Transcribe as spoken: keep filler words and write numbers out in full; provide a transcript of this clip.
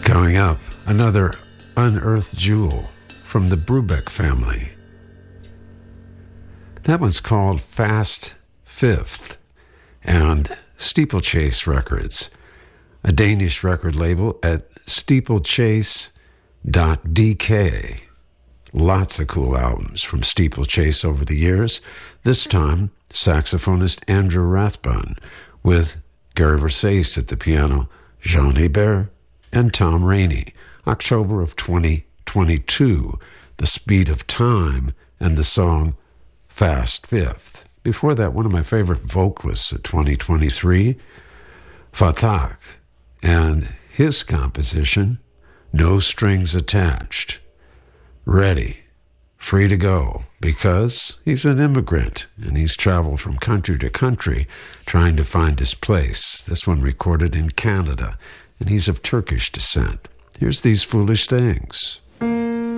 Coming up, another unearthed jewel from the Brubeck family. That one's called Fast Fifth and Steeplechase Records, a Danish record label at steeplechase dot d k. Lots of cool albums from Steeplechase over the years. This time, saxophonist Andrew Rathbun with Gary Versace at the piano, Jean Hebert, and Tom Rainey. October of twenty twenty-two, The Speed of Time and the song Fast Fifth. Before that, one of my favorite vocalists of twenty twenty-three, Fatak, and his composition, No Strings Attached. Ready, free to go, because he's an immigrant and he's traveled from country to country trying to find his place. This one recorded in Canada, and he's of Turkish descent. Here's These Foolish Things.